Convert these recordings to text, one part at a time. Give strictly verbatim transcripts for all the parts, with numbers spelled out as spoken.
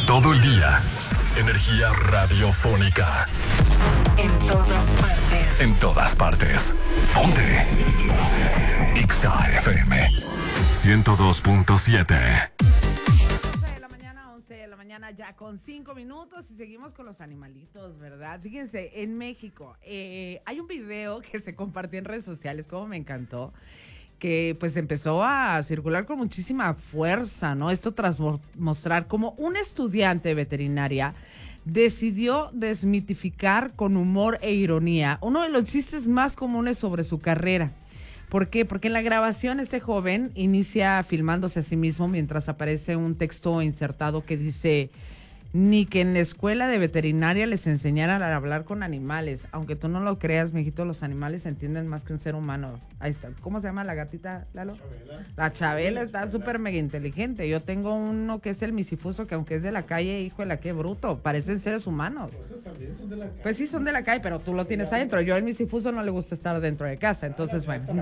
Todo el día. Energía radiofónica. En todas partes. En todas partes. Ponte. Ponte. Ixa F M. ciento dos punto siete. once de la mañana, once de la mañana ya con cinco minutos y seguimos con los animalitos, ¿verdad? Fíjense, en México eh, hay un video que se compartió en redes sociales, como me encantó, que pues empezó a circular con muchísima fuerza, ¿no? Esto tras mo- mostrar cómo un estudiante de veterinaria decidió desmitificar con humor e ironía uno de los chistes más comunes sobre su carrera. ¿Por qué? Porque en la grabación este joven inicia filmándose a sí mismo mientras aparece un texto insertado que dice: ni que en la escuela de veterinaria les enseñaran a hablar con animales. Aunque tú no lo creas, mijito, los animales entienden más que un ser humano. Ahí está. ¿Cómo se llama la gatita, Lalo? Chabela. La Chabela está súper mega inteligente. Yo tengo uno que es el misifuso, que aunque es de la calle, híjole, qué bruto. Parecen seres humanos. Por eso también son de la calle. Pues sí, son de la calle, pero tú lo tienes adentro. Yo, el misifuso, no le gusta estar dentro de casa. Entonces, bueno.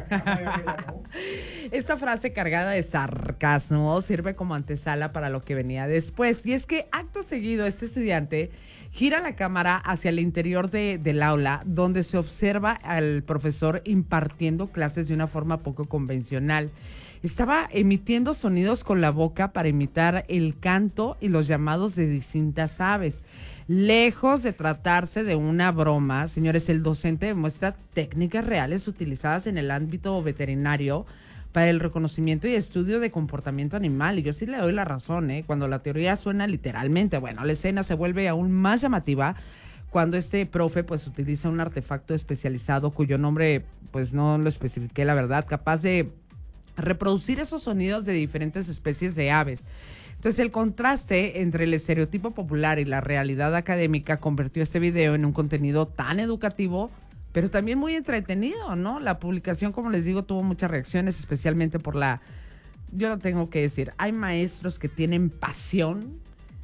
Esta frase cargada de sarcasmo sirve como antesala para lo que venía después. Y es que acto seguido este estudiante gira la cámara hacia el interior de, del aula, donde se observa al profesor impartiendo clases de una forma poco convencional. Estaba emitiendo sonidos con la boca para imitar el canto y los llamados de distintas aves. Lejos de tratarse de una broma, señores, el docente demuestra técnicas reales utilizadas en el ámbito veterinario para el reconocimiento y estudio de comportamiento animal. Y yo sí le doy la razón, ¿eh? Cuando la teoría suena literalmente. Bueno, la escena se vuelve aún más llamativa cuando este profe pues utiliza un artefacto especializado cuyo nombre pues no lo especifiqué, la verdad, capaz de reproducir esos sonidos de diferentes especies de aves. Entonces, el contraste entre el estereotipo popular y la realidad académica convirtió este video en un contenido tan educativo, pero también muy entretenido, ¿no? La publicación, como les digo, tuvo muchas reacciones, especialmente por la... Yo lo tengo que decir, hay maestros que tienen pasión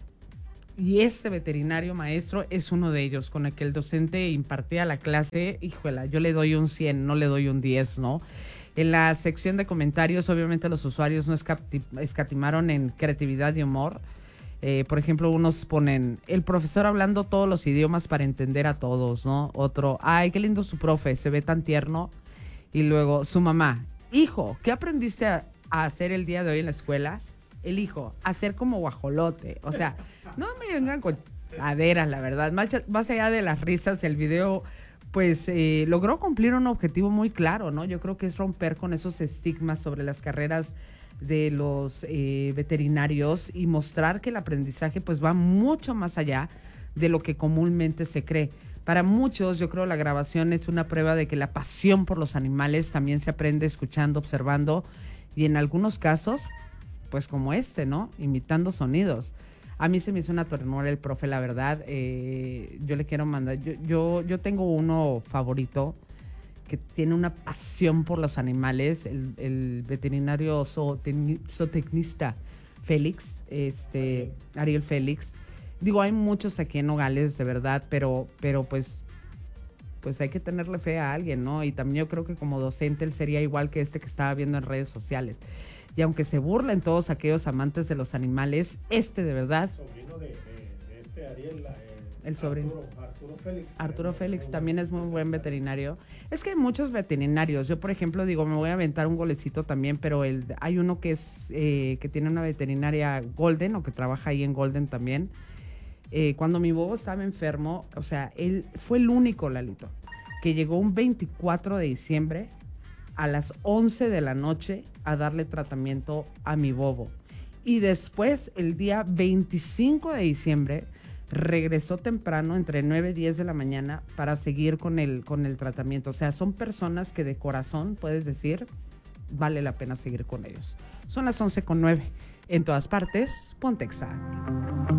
y este veterinario maestro es uno de ellos, con el que el docente impartía la clase. Híjola, yo le doy un cien, no le doy un diez, ¿no? En la sección de comentarios, obviamente los usuarios no escati- escatimaron en creatividad y humor. Eh, por ejemplo, unos ponen, el profesor hablando todos los idiomas para entender a todos, ¿no? Otro, ay, qué lindo su profe, se ve tan tierno. Y luego, su mamá, hijo, ¿qué aprendiste a, a hacer el día de hoy en la escuela? El hijo, hacer como guajolote. O sea, no me vengan con caderas, la verdad. Más, más allá de las risas, el video, pues, eh, logró cumplir un objetivo muy claro, ¿no? Yo creo que es romper con esos estigmas sobre las carreras de los eh, veterinarios y mostrar que el aprendizaje pues va mucho más allá de lo que comúnmente se cree. Para muchos, yo creo, la grabación es una prueba de que la pasión por los animales también se aprende escuchando, observando y en algunos casos, pues como este, ¿no? Imitando sonidos. A mí se me hizo una ternura el profe, la verdad. Eh, yo le quiero mandar, yo, yo, yo tengo uno favorito que tiene una pasión por los animales, el, el veterinario zootecni- zootecnista Félix, este, Ariel Félix. Digo, hay muchos aquí en Nogales, de verdad, pero, pero pues, pues hay que tenerle fe a alguien, ¿no? Y también yo creo que como docente él sería igual que este que estaba viendo en redes sociales. Y aunque se burlen todos aquellos amantes de los animales, este de verdad... Sobrino de, de, de este Ariel, la, eh, El sobrino. Arturo, Arturo Félix. Arturo Félix también es muy buen veterinario. Es que hay muchos veterinarios. Yo, por ejemplo, digo, me voy a aventar un golecito también, pero el, hay uno que es eh, que tiene una veterinaria Golden, o que trabaja ahí en Golden también. Eh, cuando mi bobo estaba enfermo, o sea, él fue el único, Lalito, que llegó un veinticuatro de diciembre a las once de la noche a darle tratamiento a mi bobo. Y después, el día veinticinco de diciembre, regresó temprano, entre nueve y diez de la mañana, para seguir con el, con el tratamiento. O sea, son personas que de corazón, puedes decir, vale la pena seguir con ellos. Son las once con nueve. En todas partes, Pontexa.